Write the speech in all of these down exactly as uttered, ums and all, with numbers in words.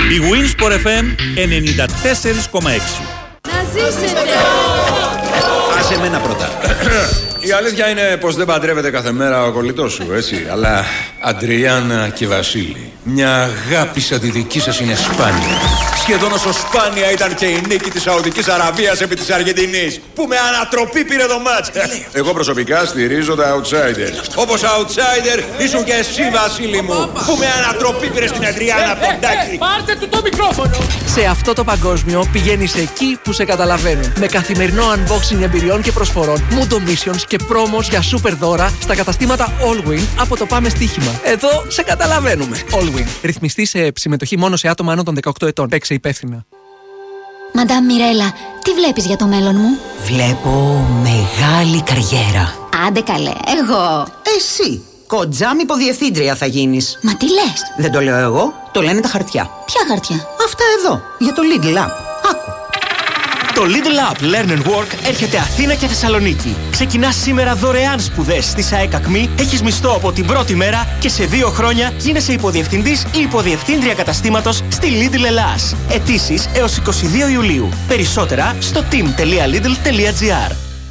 Η Winsport εφ εμ ενενήντα τέσσερα κόμμα έξι. Να ζήσετε! Άσε εμένα πρώτα. Η αλήθεια είναι πως δεν παντρεύεται κάθε μέρα ο κολλητός σου, έτσι. Αλλά Αντριάννα και Βασίλη, μια αγάπη σαν τη δική σας είναι σπάνια. Σχεδόν όσο σπάνια ήταν και η νίκη της Σαουδικής Αραβίας επί της Αργεντινής, που με ανατροπή πήρε το μάτς. Εγώ προσωπικά στηρίζω τα outsider. Όπως outsider ήσουν και εσύ, Βασίλη μου, που με ανατροπή πήρε στην Αντριάννα Ποντάκη. Πάρτε του το μικρόφωνο. Σε αυτό το παγκόσμιο πηγαίνεις εκεί που σε καταλαβαίνουν. Με καθημερινό unboxing εμπειριών και προσφορών, Mundo Missions και πρόμος για super δώρα στα καταστήματα Allwin από το Πάμε Στοίχημα. Εδώ σε καταλαβαίνουμε. Allwin. Ρυθμιστή σε συμμετοχή μόνο σε άτομα άνω των δεκαοκτώ ετών. Παίξε υπεύθυνα. Μαντάμ Μιρέλα, τι βλέπεις για το μέλλον μου? Βλέπω μεγάλη καριέρα. Άντε καλέ, εγώ. Εσύ, κοντζάμ υποδιευθύντρια θα γίνεις. Μα τι λες? Δεν το λέω εγώ, το λένε τα χαρτιά. Ποια χαρτιά? Αυτά εδώ, για το Lidl App. Άκου. Το Lidl App Learn and Work έρχεται Αθήνα και Θεσσαλονίκη. Ξεκινάς σήμερα δωρεάν σπουδές στη ΣΑΕΚ ΑΚΜΗ, έχεις μισθό από την πρώτη μέρα και σε δύο χρόνια γίνεσαι υποδιευθυντής ή υποδιευθύντρια καταστήματος στη Lidl Ελλάς. Αιτήσεις έως είκοσι δύο Ιουλίου. Περισσότερα στο team τελεία lidl τελεία gr.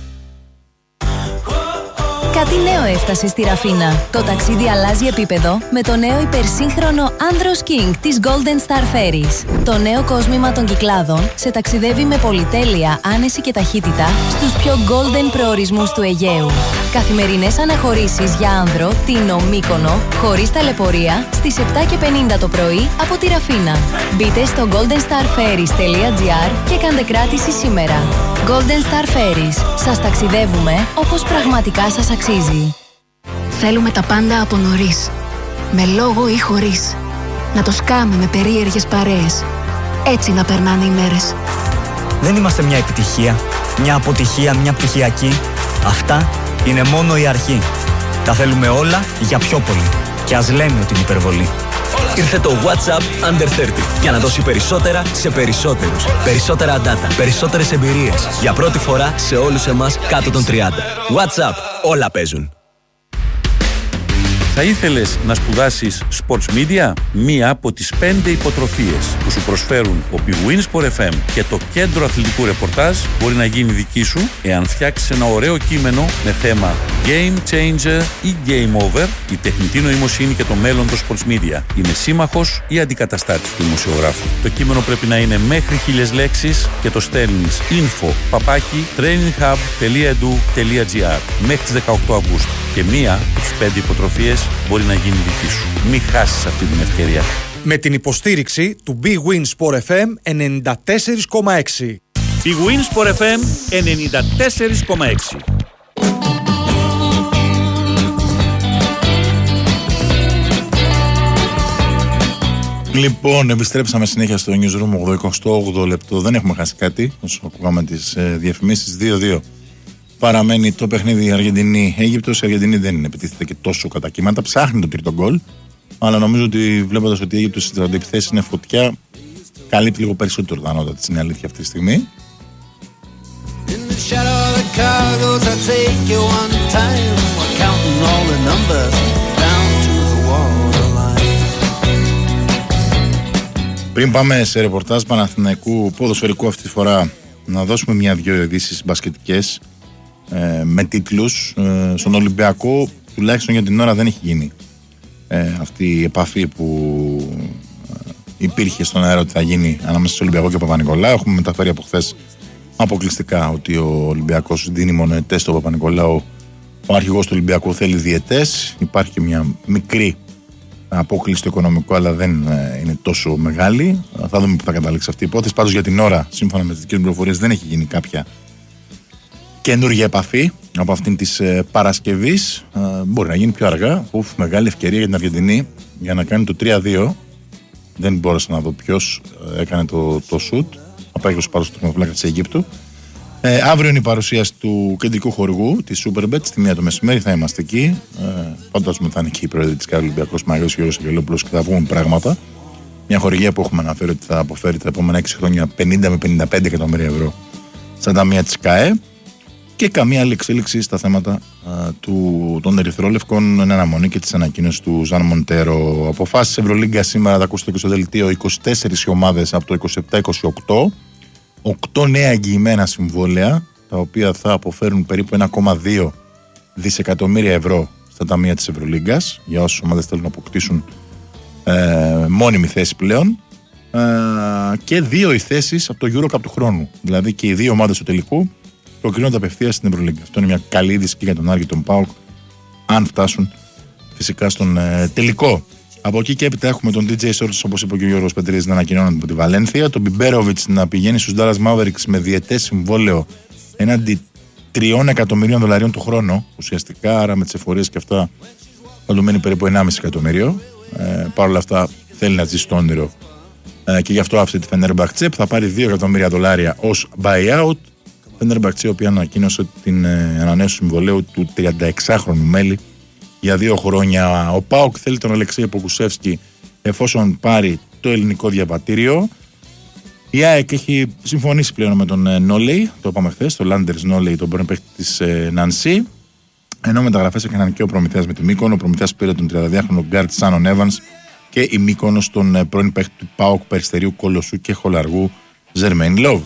Κάτι νέο έφτασε στη Ραφίνα. Το ταξίδι αλλάζει επίπεδο με το νέο υπερσύγχρονο Andros King της Golden Star Ferries. Το νέο κόσμημα των Κυκλάδων σε ταξιδεύει με πολυτέλεια, άνεση και ταχύτητα στους πιο golden προορισμούς του Αιγαίου. Καθημερινές αναχωρήσεις για άνδρο, Τίνο, Μύκονο, χωρίς ταλαιπωρία, στις επτά και πενήντα το πρωί από τη Ραφίνα. Μπείτε στο golden star ferries τελεία gr και κάντε κράτηση σήμερα. Golden Star Ferries. Σας ταξιδεύουμε όπως πραγματικά σας αξίζει. Θέλουμε τα πάντα από νωρίς. Με λόγο ή χωρίς. Να το σκάμε με περίεργες παρέες. Έτσι να περνάνε οι μέρες. Δεν είμαστε μια επιτυχία, μια αποτυχία, μια πτυχιακή. Αυτά είναι μόνο η αρχή. Τα θέλουμε όλα για πιο πολύ. Και ας λέμε ότι είναι υπερβολή. Ήρθε το WhatsApp Under τριάντα για να δώσει περισσότερα σε περισσότερους. Περισσότερα data, περισσότερες εμπειρίες. Για πρώτη φορά σε όλους εμάς κάτω των τριάντα. WhatsApp, όλα παίζουν. Θα ήθελες να σπουδάσεις Sports Media? Μία από τις πέντε υποτροφίες που σου προσφέρουν ο Big Winsport εφ εμ και το Κέντρο Αθλητικού Ρεπορτάζ μπορεί να γίνει δική σου εάν φτιάξεις ένα ωραίο κείμενο με θέμα Game Changer ή Game Over. Η τεχνητή νοημοσύνη και το μέλλον των Sports Media είναι σύμμαχος ή αντικαταστάτης του δημοσιογράφου. Το κείμενο πρέπει να είναι μέχρι χίλιες λέξεις και το στέλνεις info παπάκι traininghub τελεία edu τελεία gr μέχρι τις δεκαοκτώ Αυγούστου. Και μία από τις πέντε υποτροφίες μπορεί να γίνει δική σου. Μην χάσεις αυτή την ευκαιρία. Με την υποστήριξη του Big Winsport εφ εμ ενενήντα τέσσερα κόμμα έξι. Big Winsport εφ εμ ενενήντα τέσσερα κόμμα έξι. Λοιπόν, επιστρέψαμε συνέχεια στο Newsroom ογδοηκοστό όγδοο λεπτό. Δεν έχουμε χάσει κάτι όσο ακούγαμε τις ε, διαφημίσεις. δύο δύο παραμένει το παιχνίδι Αργεντινή-Αίγυπτος. Η Αργεντινή δεν επιτίθεται και τόσο κατά κύματα. Ψάχνει το τρίτο γκολ. Αλλά νομίζω ότι βλέποντας ότι η Αίγυπτος στις αντιπιθέσεις είναι φωτιά, καλύπτει λίγο περισσότερο τα ανώτατα της. Είναι αλήθεια αυτή τη στιγμή. Πριν πάμε σε ρεπορτάζ Παναθηναϊκού ποδοσφαιρικού αυτή τη φορά, να δώσουμε μια-δυο ειδήσεις μπασκετικές ε, με τίτλους. Ε, στον Ολυμπιακό, τουλάχιστον για την ώρα, δεν έχει γίνει ε, αυτή η επαφή που ε, υπήρχε στον αέρα ότι θα γίνει ανάμεσα στο Ολυμπιακό και Παπα-Νικολάου. Έχουμε μεταφέρει από χθες αποκλειστικά ότι ο Ολυμπιακός δίνει μονοετές στο Παπα-Νικολάου. Ο αρχηγός του Ολυμπιακού θέλει διετές. Υπάρχει και μια μικρή απόκληση στο οικονομικό, αλλά δεν ε, είναι τόσο μεγάλη. Θα δούμε που θα καταλήξει αυτή η υπόθεση. Πάντως για την ώρα, σύμφωνα με τις δικές μου πληροφορίες, δεν έχει γίνει κάποια καινούργια επαφή από αυτήν της ε, Παρασκευής. Ε, μπορεί να γίνει πιο αργά. Ουφ, μεγάλη ευκαιρία για την Αργεντινή για να κάνει το τρία δύο. Δεν μπόρεσα να δω ποιος ε, έκανε το, το σουτ. Απέκλεισε πάνω στο τροματοφύλακα της Αιγύπτου. Ε, αύριο είναι η παρουσίαση του κεντρικού χορηγού της Superbet στη μία το μεσημέρι. Θα είμαστε εκεί. Ε, Φαντάζομαι θα είναι και η πρόεδρη της ΚΑΕ Ολυμπιακός Μάγιος Γιώργος Αγγελόπουλος και θα βγουν πράγματα. Μια χορηγία που έχουμε αναφέρει ότι θα αποφέρει τα επόμενα έξι χρόνια πενήντα με πενήντα πέντε εκατομμύρια ευρώ στα ταμεία της ΚΑΕ. και καμία άλλη εξέλιξη στα θέματα α, του, των Ερυθρόλευκων εν αναμονή και της ανακοίνωσης του Ζαν Μοντέρο. Αποφάσεις Ευρωλίγκα σήμερα, θα ακούσετε και στο δελτίο, είκοσι τέσσερις ομάδες από το είκοσι επτά είκοσι οκτώ, οκτώ νέα εγγυημένα συμβόλαια, τα οποία θα αποφέρουν περίπου ένα κόμμα δύο δισεκατομμύρια ευρώ στα ταμεία της Ευρωλίγκας, για όσες ομάδες θέλουν να αποκτήσουν ε, μόνιμη θέση πλέον, ε, και δύο οι θέσεις από το EuroCup του χρόνου. Δηλαδή και οι δύο ομάδες του τελικού προκρίνονται απευθείας στην Ευρωλίγκα. Αυτό είναι μια καλή είδηση και για τον Άρη και τον ΠΑΟΚ, αν φτάσουν φυσικά στον ε, τελικό. Από εκεί και έπειτα έχουμε τον ντι τζέι Sources, όπως είπε και ο Γιώργος Πετρίδης, να ανακοινώνεται από τη Βαλένθια, τον Μπιμπέροβιτς να πηγαίνει στους Dallas Mavericks με διετές συμβόλαιο έναντι τριών εκατομμυρίων δολαρίων το χρόνο, ουσιαστικά, άρα με τις εφορίες και αυτά θα του μένει περίπου ενάμιση εκατομμύριο. Ε, Παρ' όλα αυτά θέλει να ζήσει το όνειρο ε, και γι' αυτό άφησε τη Fenerbahce που θα πάρει δύο εκατομμύρια δολάρια ως buyout. Fenerbahce, η οποία ανακοίνωσε την ε, ανανέωση του συμβολέου του τριανταεξάχρονου μέλη για δύο χρόνια. Ο ΠΑΟΚ θέλει τον Αλεξέη Ποκουσεύσκι εφόσον πάρει το ελληνικό διαβατήριο. Η ΑΕΚ έχει συμφωνήσει πλέον με τον Νόλεϊ, το είπαμε χθες, το Landers Νόλεϊ, τον πρώην παίκτη της Νανσί. Ενώ μεταγραφές έκαναν και ο Προμηθέας με τη Μύκονο. Ο Προμηθέας πήρε τον τριανταδυάχρονο γκάρτ Σάνον Εύανς και η Μύκονος τον πρώην παίκτη του ΠΑΟΚ Περιστερίου Κολοσσού και Χολαργού Ζερμέιν Λόβ.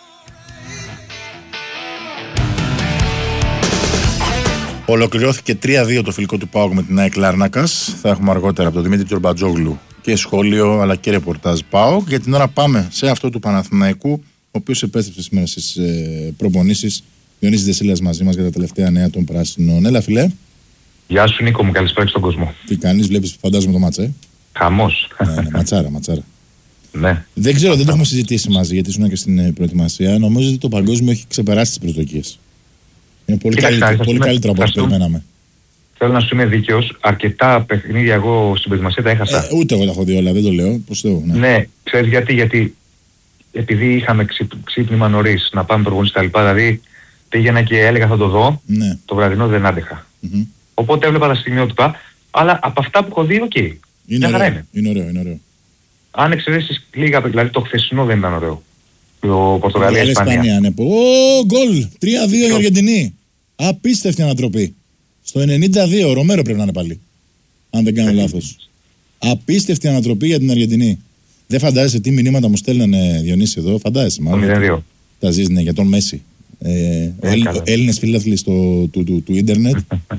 Ολοκληρώθηκε τρία δύο το φιλικό του ΠΑΟΚ με την ΑΕΚ Λάρνακας. Θα έχουμε αργότερα από τον Δημήτρη Τζορμπατζόγλου και σχόλιο αλλά και ρεπορτάζ ΠΑΟΚ. Για την ώρα πάμε σε αυτό του Παναθηναϊκού, ο οποίος επέστρεψε σήμερα στις ε, προπονήσεις. Διονύσης Δεσίλας μαζί μας για τα τελευταία νέα των Πράσινων. Έλα, φιλέ. Γεια σου, Νίκο μου, καλησπέρα στον κόσμο. Τι κάνεις, βλέπεις, φαντάζομαι το μάτσα, ε. Χαμός. Ναι, ναι, ματσάρα, ματσάρα. Ναι. Δεν ξέρω, δεν το έχουμε συζητήσει μαζί γιατί ήσουν και στην προετοιμασία. Νομίζω ότι το παγκόσμιο έχει ξεπεράσει τις προσδοκίες. Είναι πολύ, Κοίταξε, καλύτερο, πολύ είμαι, καλύτερο από ό,τι περιμέναμε. Θέλω να σου είμαι δίκαιος. Αρκετά παιχνίδια εγώ στην προετοιμασία τα έχασα. Ε, ούτε εγώ τα έχω δει όλα, δεν το λέω. Προς Θεού, ναι. Ναι, ξέρεις γιατί, γιατί επειδή είχαμε ξύπ, ξύπνημα νωρίς να πάμε προπονήσεις τα λοιπά, δηλαδή πήγαινα και έλεγα θα το δω, ναι. Το βραδινό δεν άντεχα. Mm-hmm. Οπότε έβλεπα τα στιγμιότυπα, αλλά από αυτά που έχω δει, οκ. Okay. Είναι, ωραίο, είναι. είναι ωραίο, είναι ωραίο. Αν εξαιρέσεις λίγα, δηλαδή το χθεσινό δεν ήταν ωραίο. Το Πορτογαλία-Ισπανία. Ναι. Ω, γκολ! τρία δύο η Αργεντινή. Απίστευτη ανατροπή. Στο ενενήντα δύο ο Ρομέρο πρέπει να είναι πάλι. Αν δεν κάνω λάθος. Απίστευτη ανατροπή για την Αργεντινή. Δεν φαντάζεσαι τι μηνύματα μου στέλνανε, Διονύση, εδώ. Φαντάζεσαι μάλλον. μηδέν δύο. Τα ζεις, ναι, για τον Μέση. Ε, ε, ο Έλληνες φίλαθλοι του, του, του, του ίντερνετ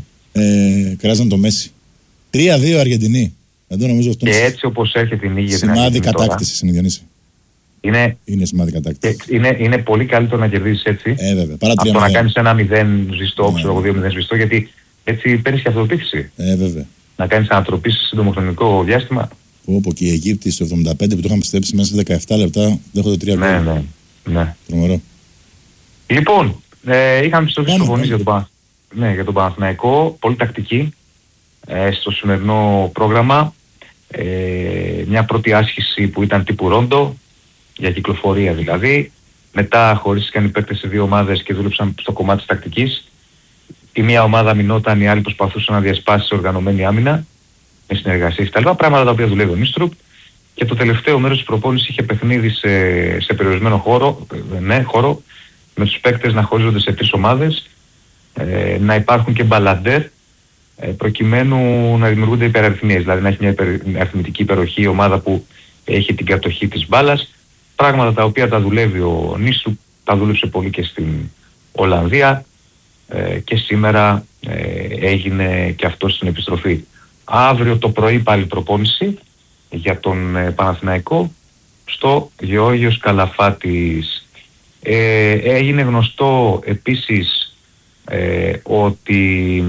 ε, κράζαν το Μέση. τρία δύο Αργεντινή. Εδώ νομίζω αυτό και έτσι όπως έρχεται η νίκη. Σημάδι κατάκτησης είναι, Διονύση. Είναι, είναι σημάδι κατάκτηση. Είναι, είναι πολύ καλύτερο να κερδίσεις έτσι. Ε, βέβαια. Παρά από το να κάνεις ένα μηδέν ζεστό, ξέρω εγώ, δύο μηδέν ζεστό, γιατί έτσι παίρνεις και αυτοπεποίθηση. Ε, βέβαια. Να κάνεις ανατροπή σε σύντομο χρονικό διάστημα. Όπω και οι Αιγύπτιοι στο εβδομήντα πέντε που το είχαν πιστέψει μέσα σε δεκαεπτά λεπτά δέχονται τρία γκολ. Ναι, ναι, ναι. Τρομερό. Λοιπόν, ε, είχαμε πιστώσει στο φωνή για, τον, ναι, για τον Παναθηναϊκό. Πολύ τακτική ε, στο σημερινό πρόγραμμα. Ε, μια πρώτη άσκηση που ήταν τύπου ρόντο, για κυκλοφορία δηλαδή. Μετά χωρίστηκαν οι παίκτες σε δύο ομάδες και δούλεψαν στο κομμάτι της τακτικής. Η μία ομάδα μηνόταν, η άλλη προσπαθούσε να διασπάσει σε οργανωμένη άμυνα, με συνεργασίες κτλ. Πράγματα τα οποία δουλεύει ο Νίστρουπ. Και το τελευταίο μέρος της προπόνησης είχε παιχνίδι σε, σε περιορισμένο χώρο, ναι, χώρο, με τους παίκτες να χωρίζονται σε τρεις ομάδες, ε, να υπάρχουν και μπαλαντέρ, ε, προκειμένου να δημιουργούνται υπεραριθμίες, δηλαδή να έχει μια υπερ, αριθμητική υπεροχή η ομάδα που έχει την κατοχή της μπάλας. Πράγματα τα οποία τα δουλεύει ο Νίστρουπ, τα δούλεψε πολύ και στην Ολλανδία ε, και σήμερα ε, έγινε και αυτό στην επιστροφή. Αύριο το πρωί πάλι προπόνηση για τον ε, Παναθηναϊκό στο Γεώργιος Καλαφάτης. Ε, έγινε γνωστό επίσης ε, ότι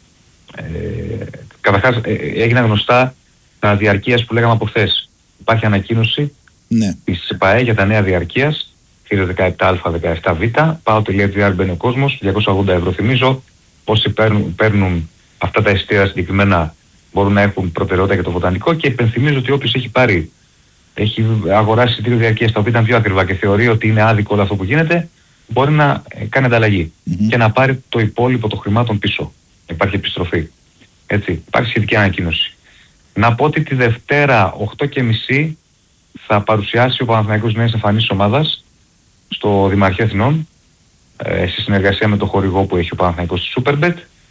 ε, καταρχάς ε, έγιναν γνωστά τα διαρκείας που λέγαμε από χθες. Υπάρχει ανακοίνωση ναι. της ΕΠΑΕ για τα νέα διαρκείας, θύρο δεκαεπτά α, δεκαεπτά β, πάω.gr μπαίνει ο κόσμος, διακόσια ογδόντα ευρώ θυμίζω. Όσοι παίρνουν, παίρνουν αυτά τα εισιτήρια συγκεκριμένα μπορούν να έχουν προτεραιότητα για το βοτανικό και υπενθυμίζω ότι όποιος έχει πάρει, έχει αγοράσει εισιτήριο διαρκείας τα οποία ήταν πιο ακριβά και θεωρεί ότι είναι άδικο όλο αυτό που γίνεται, μπορεί να κάνει ανταλλαγή mm-hmm. και να πάρει το υπόλοιπο των χρημάτων πίσω. Υπάρχει επιστροφή. Έτσι, υπάρχει σχετική ανακοίνωση. Να πω ότι τη Δευτέρα οκτώ και μισή θα παρουσιάσει ο Παναθηναϊκός νέες εμφανίσεις ομάδας στο Δημαρχείο Αθηνών ε, σε συνεργασία με το χορηγό που έχει ο Παναθηναϊκός στη Superbet.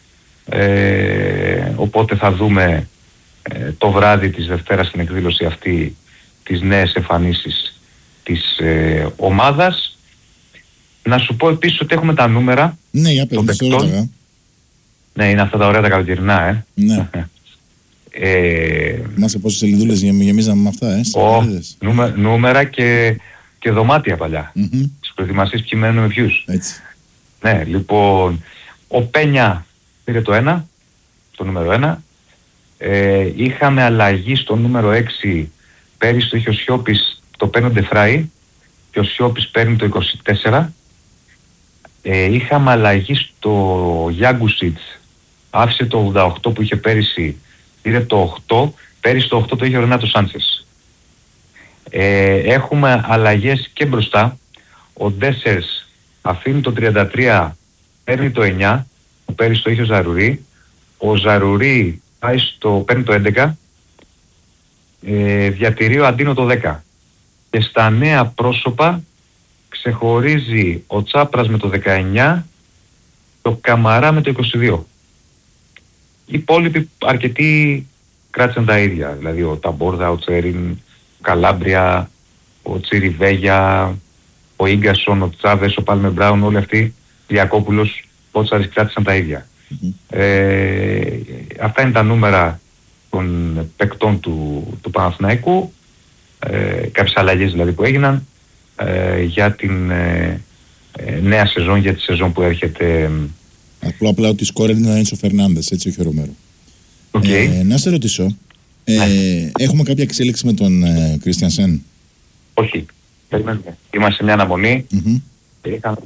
Ε, οπότε θα δούμε ε, το βράδυ της Δευτέρας στην εκδήλωση αυτή τις νέες εμφανίσεις της ε, ομάδας. Να σου πω επίσης ότι έχουμε τα νούμερα ναι, για των παικτών. Ναι, είναι αυτά τα ωραία τα καλοκαιρινά, ε. Ναι. ε, Μάσε πόσες σελίδουλες γεμίζαμε με αυτά, ε. Ο, νούμε, νούμερα και, και δωμάτια παλιά. Mm-hmm. Τις προετοιμασίες ποιοι μένουν με ποιους. Έτσι. Ναι, λοιπόν, ο Πένια πήρε το ένα, το νούμερο ένα. Ε, είχαμε αλλαγή στο νούμερο έξι, πέρυσι το είχε ο Σιώπης, το παίρνει ο Ντεφράι και ο Σιώπης παίρνει το είκοσι τέσσερα. Ε, είχαμε αλλαγή στο Γιάγκουσιτς, άφησε το ογδόντα οκτώ που είχε πέρυσι, πήρε το οκτώ, πέρυσι το οκτώ το είχε ο Ρενάτο Σάντσες. Ε, έχουμε αλλαγές και μπροστά, ο Ντέσσερς αφήνει το τριάντα τρία, παίρνει το εννιά, που πέρυσι το είχε ο Ζαρουρί, ο Ζαρουρί πάει στο, παίρνει το έντεκα, ε, διατηρεί ο Αντίνο το δέκα. Και στα νέα πρόσωπα ξεχωρίζει ο Τσάπρας με το δεκαεννιά, το Καμαρά με το είκοσι δύο. Οι υπόλοιποι αρκετοί κράτησαν τα ίδια, δηλαδή ο Ταμπόρδα, ο Τσέριν, ο Καλάμπρια, ο Τσιριβέγια, ο Ίγκασον, ο Τσάβες, ο Πάλμε Μπράουν, όλοι αυτοί, Διακόπουλος, Πότσαρης κράτησαν τα ίδια. Mm-hmm. Ε, αυτά είναι τα νούμερα των παικτών του, του Παναθηναϊκού, ε, κάποιες αλλαγές δηλαδή που έγιναν ε, για την ε, ε, νέα σεζόν, για τη σεζόν που έρχεται. Απλά απλά ότι σκόρερ είναι ο Ένσο Φερνάνδες, έτσι, όχι ο Ρομέρο. Okay. Ε, να σε ρωτήσω, ε, ναι. έχουμε κάποια εξέλιξη με τον Κρίστιανσεν? Ε, όχι. Περιμένουμε. Είμαστε σε μια αναμονή. Mm-hmm. Είχαμε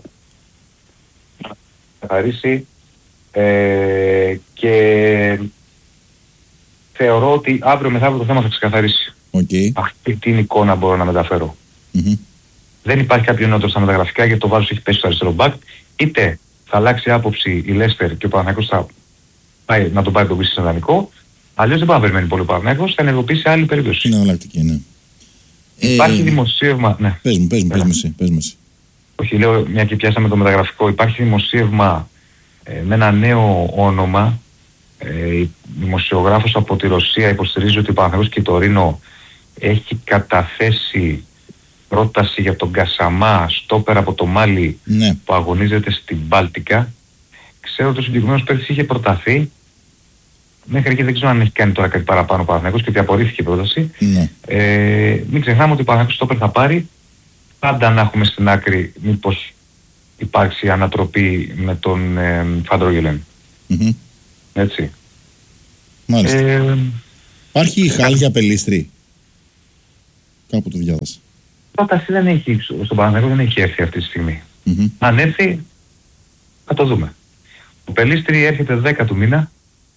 καθαρίσει ε, και θεωρώ ότι αύριο μεθαύριο το θέμα θα ξεκαθαρίσει. Okay. Αυτή την εικόνα μπορώ να μεταφέρω. Mm-hmm. Δεν υπάρχει κάποιο νότο στα μεταγραφικά γιατί το Βάζος έχει πέσει στο αριστερό μπακ. Είτε θα αλλάξει άποψη η Λέστερ και ο Παναθηναϊκός θα πάει να τον πάρει τον πίσω στο δανεικό. Αλλιώς δεν πάει να περιμένει πολύ ο Παναθηναϊκός, θα ενεργοποιήσει άλλη περίπτωση. Είναι εναλλακτική, ναι. Υπάρχει ε, δημοσίευμα. Ναι. Πες μου, πες μου, πες μου εσύ, πες μου εσύ. Όχι, λέω μια και πιάσαμε το μεταγραφικό. Υπάρχει δημοσίευμα ε, με ένα νέο όνομα. Ε, δημοσιογράφος από τη Ρωσία υποστηρίζει ότι ο Παναθηναϊκός και το Ρήνο έχει καταθέσει πρόταση για τον Κασαμά, στόπερ από το Μάλι, ναι, που αγωνίζεται στην Μπάλτικα. Ξέρω ότι ο συγκεκριμένος παίκτης είχε προταθεί. Μέχρι εκεί δεν ξέρω αν έχει κάνει τώρα κάτι παραπάνω ο Παναθηναϊκός και ότι απορρίφθηκε η πρόταση. Ναι. Ε, μην ξεχνάμε ότι ο Παναθηναϊκός στόπερ θα πάρει. Πάντα να έχουμε στην άκρη μήπως υπάρξει ανατροπή με τον ε, Φαντρόγελεν. Mm-hmm. Έτσι. Μάλιστα. Ε, Υπάρχει η Χάλ για Πελίστρη? Κάπου το διάβασα. Πρόταση δεν έχει, στον Παναθηναϊκό δεν έχει έρθει αυτή τη στιγμή. Mm-hmm. Αν έρθει, θα το δούμε. Ο Πελίστρη έρχεται δέκα του μήνα,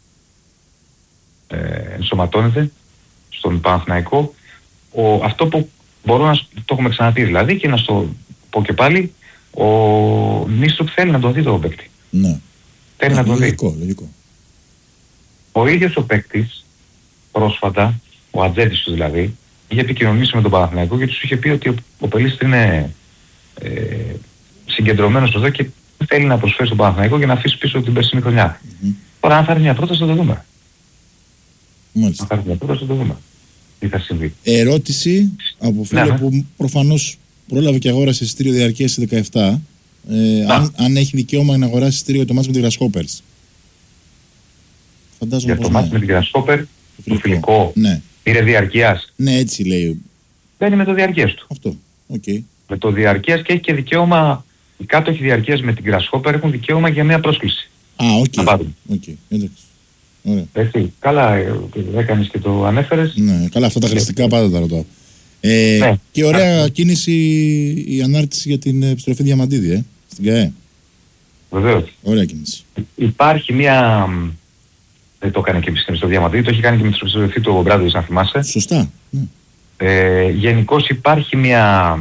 ε, ενσωματώνεται στον Παναθηναϊκό. Ο, αυτό που μπορώ να το έχουμε ξαναπεί δηλαδή και να στο πω και πάλι, ο Νίστρουκ θέλει να τον δει το παίκτη. Ναι. Θέλει ε, να τον λογικό, δει. Λογικό. Ο ίδιος ο παίκτης πρόσφατα, ο ατζέντης του δηλαδή, είχε επικοινωνήσει με τον Παναθηναϊκό και τους είχε πει ότι ο, ο Πελίστρη είναι ε, συγκεντρωμένος εδώ και θέλει να προσφέρει στον Παναθηναϊκό για να αφήσει πίσω την περσινή χρονιά. Mm-hmm. Τώρα αν θα έρθει μια πρόταση θα το δούμε. Μάλιστα. Αν θα έρθει μια πρόταση θα το δούμε. Τι θα συμβεί. Ερώτηση από φίλο ναι, που προφανώς πρόλαβε και αγόρασε εισιτήριο διαρκείας δεκαεπτά. Ε, αν, αν έχει δικαίωμα να αγοράσει εισιτήριο το μάτς με τη Grasshoppers. Φαντάζομαι για το μάτς ναι. με τη Grasshopper, το φιλικό, φιλικό ναι. πήρε διαρκείας. Ναι, έτσι λέει. Μπαίνει με το διαρκείας του. Αυτό. Okay. Με το διαρκείας και έχει και δικαίωμα, οι κάτοχοι διαρκείας με την Grasshopper έχουν δικαίωμα για μια πρόσκληση. Α, οκ. Okay. Okay. Εντάξει. Ωραία. Έτσι, καλά έκανες και το ανέφερες. Ναι, καλά, αυτά τα χρηστικά πάντα τα ρωτάω. Ε, ναι. Και ωραία κίνηση η ανάρτηση για την επιστροφή Διαμαντίδη, ε, στην ΚΑΕ. Βεβαίως. Ωραία κίνηση. Υπάρχει μια... Δεν το έκανε και στο Διαμαντίδη, το έχει κάνει και με την επιστροφή του Μπράντοβιτς, αν θυμάσαι. Σωστά. Ναι. Ε, γενικώς υπάρχει μια...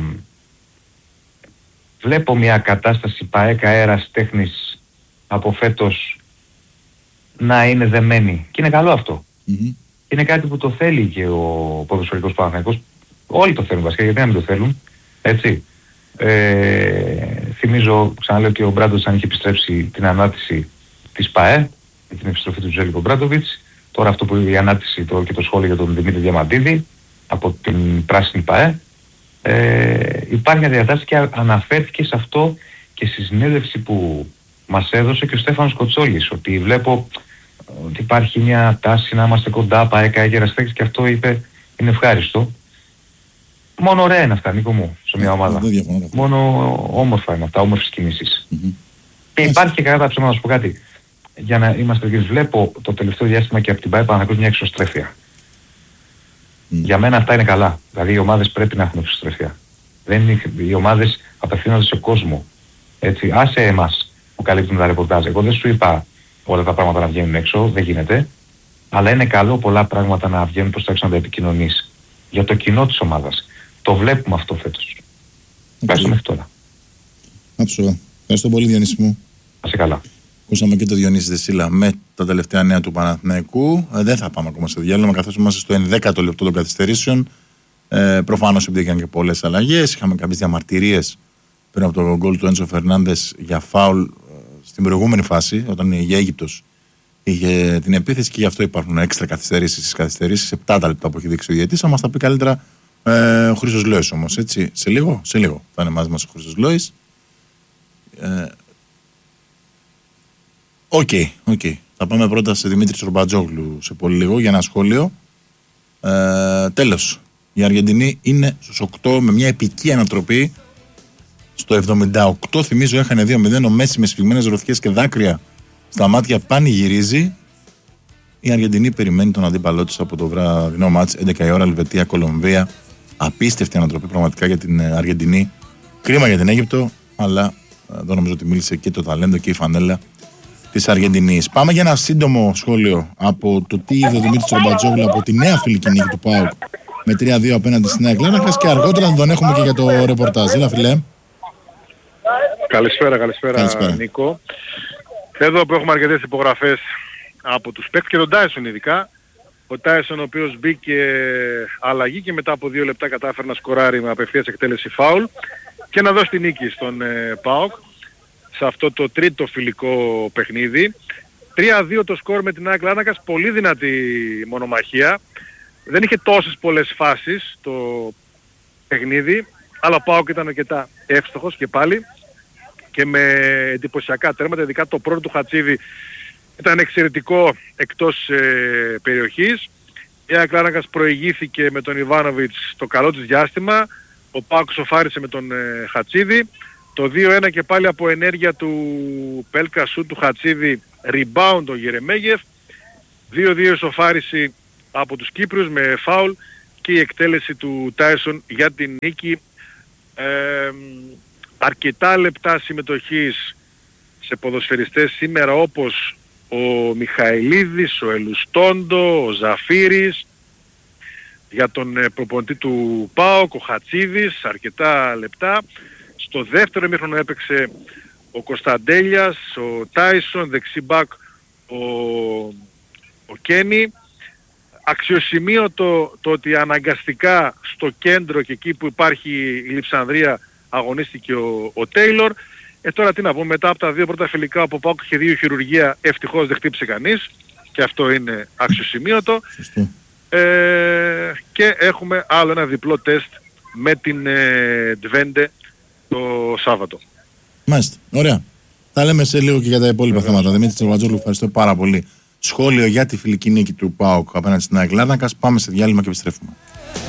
Βλέπω μια κατάσταση ΠΑΕΚ αέρας τέχνης από φέτος να είναι δεμένη. Και είναι καλό αυτό. Mm-hmm. Είναι κάτι που το θέλει και ο ποδοσφαιρικός Παναθηναϊκός. Όλοι το θέλουν βασικά, γιατί να μην το θέλουν. Έτσι. Ε, θυμίζω, ξαναλέω, ότι ο Μπράντοβιτς αν είχε επιστρέψει την ανάρτηση της ΠΑΕ, την επιστροφή του Ζέλικο Μπράντοβιτς. Τώρα αυτό που η ανάρτηση το, και το σχόλιο για τον Δημήτρη Διαμαντίδη από την πράσινη ΠΑΕ. Ε, υπάρχει μια διατάση και αναφέρθηκε σε αυτό και στη συνέντευξη που μας έδωσε και ο Στέφανος Κοτσόλης, ότι βλέπω ότι υπάρχει μια τάση να είμαστε κοντά, ΠΑΕ, ΚΑΕ και Αστέρας, και αυτό είπε είναι ευχάριστο. Μόνο ωραία είναι αυτά, Νίκο μου, σε μια ομάδα. Μόνο όμορφα είναι αυτά, όμορφες κινήσεις. Mm-hmm. Και υπάρχει και κατά τα ψέματα, να σου πω κάτι. Για να είμαστε ειλικρινείς, βλέπω το τελευταίο διάστημα και από την ΠΑΕ Παναθηναϊκός μια εξωστρέφεια. Mm. Για μένα αυτά είναι καλά. Δηλαδή οι ομάδες πρέπει να έχουν εξωστρέφεια. Δεν είναι, οι ομάδες απευθύνονται σε κόσμο. Έτσι, άσε εμάς που καλύπτουν τα ρεπορτάζ. Εγώ δεν σου είπα όλα τα πράγματα να βγαίνουν έξω, δεν γίνεται. Αλλά είναι καλό πολλά πράγματα να βγαίνουν προς τα έξω να τα επικοινωνείς. Για το κοινό της ομάδας. Το βλέπουμε αυτό φέτος. Okay. Ευχαριστώ μέχρι τώρα. Άψογα. Ευχαριστώ πολύ, Διονύση μου. Να σε καλά. Ακούσαμε και το Διονύση Δεσίλα με τα τελευταία νέα του Παναθηναϊκού. Ε, δεν θα πάμε ακόμα στο διάλειμμα, καθώς είμαστε στο ενδέκατο λεπτό των καθυστερήσεων. Ε, προφανώς υπήρχαν και πολλές αλλαγές. Είχαμε κάποιες διαμαρτυρίες πριν από το γκολ του Έντσο Φερνάνδες για φάουλ ε, στην προηγούμενη φάση, όταν η Αίγυπτος είχε την επίθεση, και γι' αυτό υπάρχουν έξτρα καθυστερήσεις στις καθυστερήσεις. επτά τα λεπτά που έχει δείξει ο διαιτητής. Θα μας τα πει καλύτερα ε, ο Χρήστος Λόης όμως. Έτσι. Σε λίγο, σε λίγο θα είναι μαζί μας ο Χρήστος Λόης. Ε, Οκ, okay, okay. Θα πάμε πρώτα σε Δημήτρη Σορμπατζόγλου σε πολύ λίγο για ένα σχόλιο. Ε, τέλος. Η Αργεντινή είναι στους οκτώ με μια επική ανατροπή. Στο εβδομήντα οκτώ, θυμίζω, έχανε δύο μηδέν. Ο Μέση με σφιγμένες ροθιές και δάκρυα στα μάτια πανηγυρίζει. Η Αργεντινή περιμένει τον αντίπαλό της από το βραδινό μάτς. έντεκα η ώρα, Ελβετία, Κολομβία. Απίστευτη ανατροπή πραγματικά για την Αργεντινή. Κρίμα για την Αίγυπτο, αλλά εδώ νομίζω ότι μίλησε και το ταλέντο και η φανέλα της Αργεντινής. Πάμε για ένα σύντομο σχόλιο από το τι είδε ο Δημήτρης Σορμπατζόγλου από τη νέα φιλική νίκη του ΠΑΟΚ με τρία δύο απέναντι στην ΑΕΚ Λάρνακας, και αργότερα θα τον έχουμε και για το ρεπορτάζ. Έλα, φιλέ. Καλησπέρα, καλησπέρα, καλησπέρα, Νίκο. Εδώ που έχουμε αρκετές υπογραφές από τους παίκτες και τον Τάισον ειδικά. Ο Τάισον, ο οποίος μπήκε αλλαγή και μετά από δύο λεπτά κατάφερε να σκοράρει με απευθείας εκτέλεση φάουλ και να δώσει την νίκη στον ε, ΠΑΟΚ σε αυτό το τρίτο φιλικό παιχνίδι. τρία δύο το σκορ με την ΑΕΚ Λάρνακας, πολύ δυνατή μονομαχία. Δεν είχε τόσες πολλές φάσεις το παιχνίδι, αλλά ο ΠΑΟΚ ήταν αρκετά εύστοχος και πάλι και με εντυπωσιακά τέρματα, ειδικά το πρώτο του Χατσίδη ήταν εξαιρετικό εκτός ε, περιοχής. Η ΑΕΚ Λάρνακας προηγήθηκε με τον Ιβάνοβιτς το καλό της διάστημα, ο ΠΑΟΚ σοφάρισε με τον ε, Χατσίδη. Το δύο ένα και πάλι από ενέργεια του Πέλκα Σου, του Χατσίδη, rebound ο Γερεμέγεφ. δύο δύο ισοφάριση από τους Κύπριους με φάουλ και η εκτέλεση του Τάισον για την νίκη. Ε, αρκετά λεπτά συμμετοχής σε ποδοσφαιριστές σήμερα, όπως ο Μιχαηλίδης, ο Ελουστόντο, ο Ζαφύρης. Για τον προπονητή του ΠΑΟΚ, ο Χατσίδης, αρκετά λεπτά. Στο δεύτερο ημίχρονο έπαιξε ο Κωνσταντέλιας, ο Τάισον, δεξιμπάκ ο, ο Κένι. Αξιοσημείωτο το ότι αναγκαστικά στο κέντρο και εκεί που υπάρχει η Λειψανδρία αγωνίστηκε ο, ο Τέιλορ. Ε, τώρα τι να πούμε, μετά από τα δύο πρώτα φιλικά που ΠΑΟΚ είχε δύο χειρουργία, ευτυχώς δεν χτύπησε κανείς και αυτό είναι αξιοσημείωτο. Ε, και έχουμε άλλο ένα διπλό τεστ με την ε, Ντβέντε το Σάββατο. Μάλιστα, ωραία. Θα λέμε σε λίγο και για τα υπόλοιπα θέματα. Δημήτρη Σορμπατζόγλου, ευχαριστώ πάρα πολύ. Σχόλιο για τη φιλική νίκη του ΠΑΟΚ απέναντι στην ΑΕΚ Λάρνακας. Πάμε σε διάλειμμα και επιστρέφουμε.